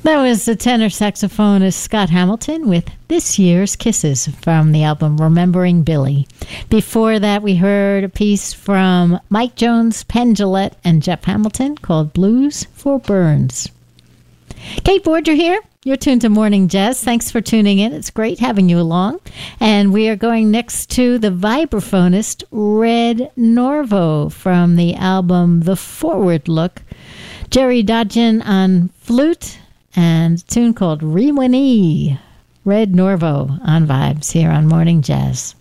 That was the tenor saxophonist Scott Hamilton with This Year's Kisses from the album Remembering Billy. Before that, we heard a piece from Mike Jones, Penn Jillette, and Jeff Hamilton called Blues for Burns. Kate Borger here. You're tuned to Morning Jazz. Thanks for tuning in. It's great having you along. And we are going next to the vibraphonist Red Norvo from the album The Forward Look. Jerry Dodgen on flute and a tune called Rewinee. Red Norvo on Vibes here on Morning Jazz.